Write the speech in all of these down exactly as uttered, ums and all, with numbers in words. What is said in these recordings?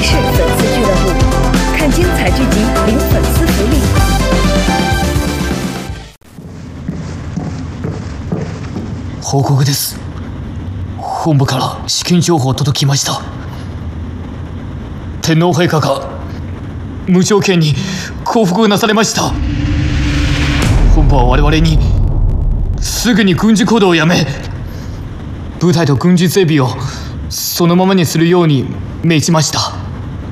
视粉丝俱乐部，看精彩剧集领粉丝福利。 報告です。本部から資金情報届きました。天皇陛下が無条件に降伏なされました。本部は我々にすぐに軍事行動をやめ、部隊と軍事整備をそのままにするように命じました。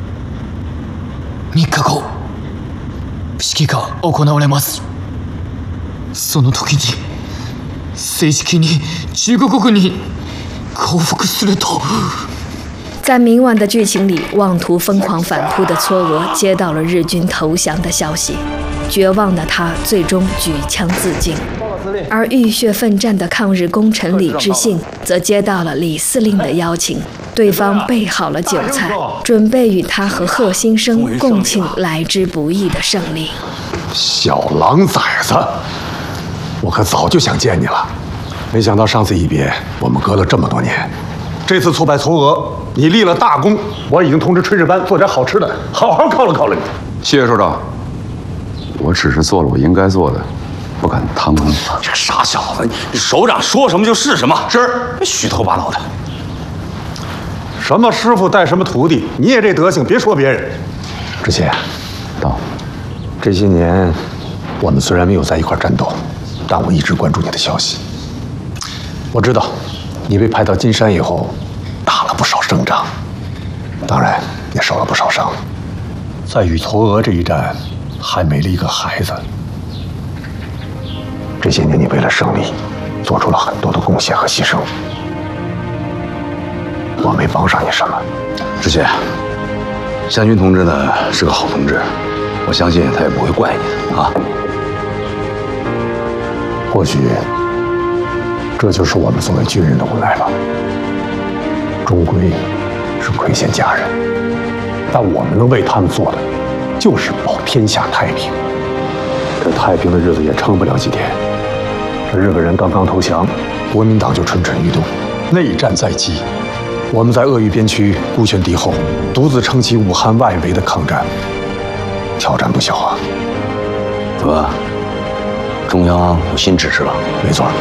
みっかご、式が行われます。その時に正式に中国軍に降伏すると。 在明晚的剧情里，妄图疯狂反扑的嵯峨接到了日军投降的消息，绝望的他最终举枪自尽。而浴血奋战的抗日功臣李知信则接到了李司令的邀请，对方备好了酒菜，准备与他和贺新生共庆来之不易的胜利。 小狼崽子，我可早就想见你了，没想到上次一别，我们隔了这么多年。这次挫败嵯峨，你立了大功，我已经通知炊事班做点好吃的，好好犒劳犒劳你。 谢谢首长，我只是做了我应该做的，不敢贪功。 这个傻小子，你首长说什么就是什么， 是别虚头巴脑的。 什么师傅带什么徒弟，你也这德行，别说别人。知县， 到， 这些年我们虽然没有在一块战斗，但我一直关注你的消息。我知道，你被派到金山以后，打了不少胜仗，当然也受了不少伤。在与嵯峨这一战，还没了一个孩子。这些年你为了胜利，做出了很多的贡献和牺牲。我没帮上你什么， 知县，湘军同志呢是个好同志，我相信他也不会怪你的啊。 或许这就是我们作为军人的无奈吧，终归是亏欠家人，但我们能为他们做的，就是保天下太平。这太平的日子也撑不了几天，这日本人刚刚投降，国民党就蠢蠢欲动，内战在即。我们在鄂豫边区孤悬敌后，独自撑起武汉外围的抗战，挑战不小啊！ 怎么，中央有新指示了？ 没错。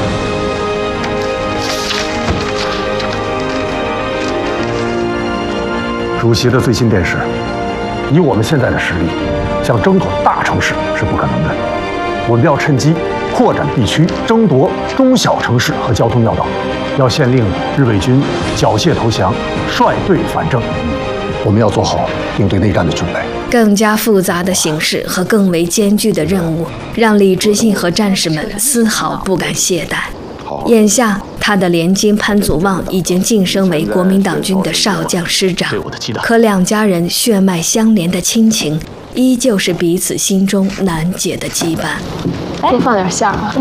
主席的最新电示，以我们现在的实力，想争夺大城市是不可能的。我们要趁机扩展地区，争夺中小城市和交通要道。要限令日伪军缴械投降，率队反正。我们要做好应对内战的准备。 更加复杂的形势和更为艰巨的任务，让李知信和战士们丝毫不敢懈怠。眼下，他的连襟潘祖望已经晋升为国民党军的少将师长，可两家人血脉相连的亲情，依旧是彼此心中难解的羁绊。 多放点馅儿啊！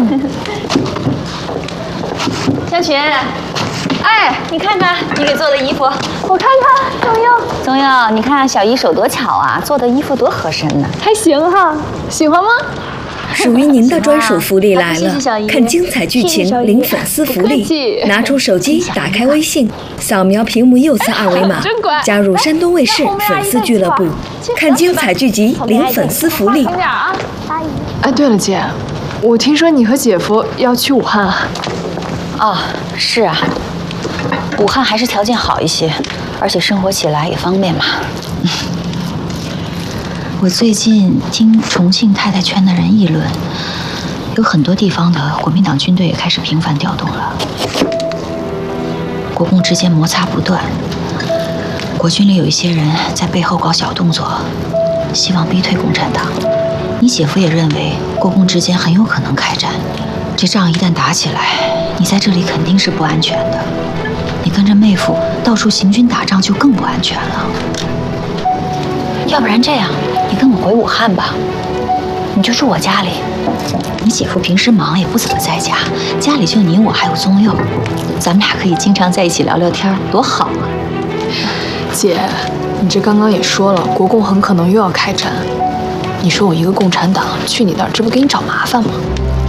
香群，哎，你看看你给做的衣服， 我看看，宗佑， 宗佑，你看小姨手多巧啊，做的衣服多合身呢， 还行哈，喜欢吗？ 属于您的专属福利来了！看精彩剧情领粉丝福利，拿出手机打开微信，扫描屏幕右侧二维码，加入山东卫视粉丝俱乐部，看精彩剧集领粉丝福利。 哎，对了，姐，我听说你和姐夫要去武汉啊？ 哦，是啊，武汉还是条件好一些，而且生活起来也方便嘛。 我最近听重庆太太圈的人议论，有很多地方的国民党军队也开始频繁调动了，国共之间摩擦不断，国军里有一些人在背后搞小动作，希望逼退共产党。你姐夫也认为国共之间很有可能开战，这仗一旦打起来，你在这里肯定是不安全的，你跟着妹夫到处行军打仗就更不安全了。要不然这样，你跟我回武汉吧，你就住我家里。你姐夫平时忙也不怎么在家，家里就你我还有宗佑，咱们俩可以经常在一起聊聊天，多好啊！ 姐，你这刚刚也说了，国共很可能又要开战，你说我一个共产党去你那儿，这不给你找麻烦吗？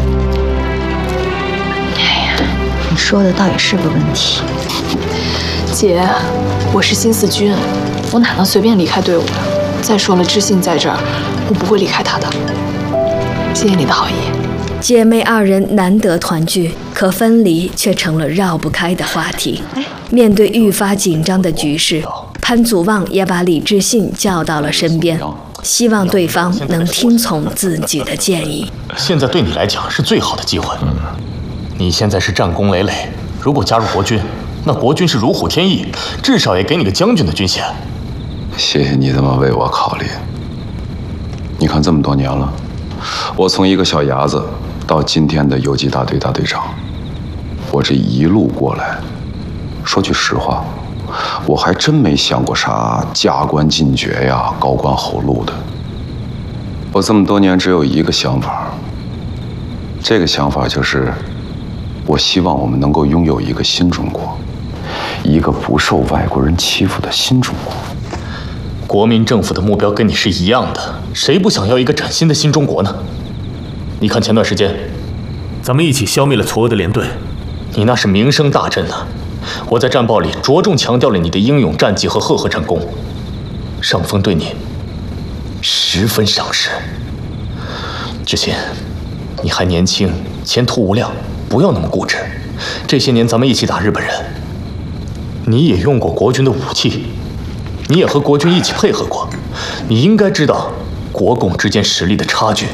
哎呀，你说的倒也是个问题。 姐，我是新四军， 我哪能随便离开队伍呀？再说了，知信在这儿，我不会离开他的。谢谢你的好意。 姐妹二人难得团聚，可分离却成了绕不开的话题。面对愈发紧张的局势，潘祖望也把李志信叫到了身边，希望对方能听从自己的建议。 现在对你来讲是最好的机会。嗯，你现在是战功累累，如果加入国军，那国军是如虎添翼，至少也给你个将军的军衔。 谢谢你这么为我考虑。你看这么多年了，我从一个小伢子到今天的游击大队大队长，我这一路过来，说句实话，我还真没想过啥加官进爵呀、高官厚禄的。我这么多年只有一个想法，这个想法就是，我希望我们能够拥有一个新中国，一个不受外国人欺负的新中国。 国民政府的目标跟你是一样的，谁不想要一个崭新的新中国呢？你看前段时间，咱们一起消灭了嵯峨的连队，你那是名声大振啊！我在战报里着重强调了你的英勇战绩和赫赫战功，上峰对你十分赏识。志信，你还年轻，前途无量，不要那么固执。这些年咱们一起打日本人，你也用过国军的武器，你也和国军一起配合过，你应该知道国共之间实力的差距。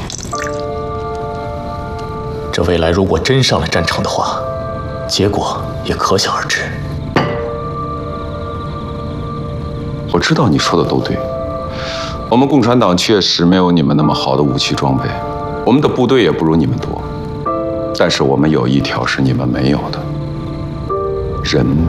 这未来如果真上了战场的话，结果也可想而知。 我知道你说的都对，我们共产党确实没有你们那么好的武器装备，我们的部队也不如你们多，但是我们有一条是你们没有的：人民。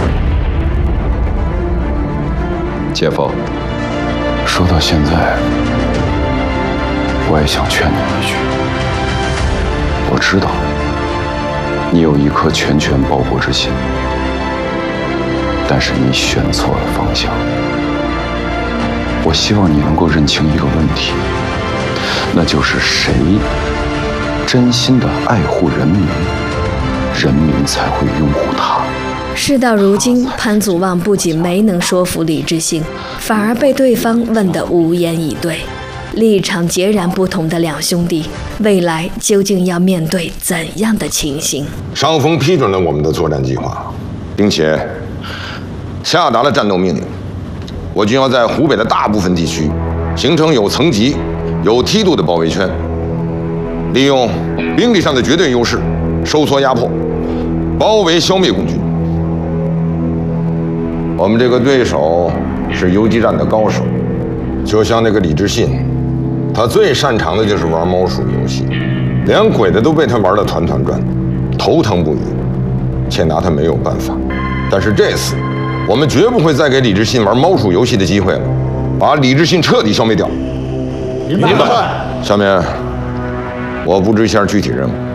姐夫，说到现在，我也想劝你一句，我知道你有一颗拳拳报国之心，但是你选错了方向。我希望你能够认清一个问题，那就是谁真心的爱护人民，人民才会拥护他。 事到如今，潘祖望不仅没能说服李志信，反而被对方问得无言以对。立场截然不同的两兄弟，未来究竟要面对怎样的情形？ 上峰批准了我们的作战计划，并且下达了战斗命令。我军要在湖北的大部分地区形成有层级、有梯度的包围圈，利用兵力上的绝对优势，收缩压迫，包围消灭共军。我们这个对手是游击战的高手，就像那个李志信，他最擅长的就是玩猫鼠游戏，连鬼子都被他玩得团团转，头疼不已，且拿他没有办法。但是这次，我们绝不会再给李志信玩猫鼠游戏的机会了，把李志信彻底消灭掉。 明白。 下面，我布置一下具体任务。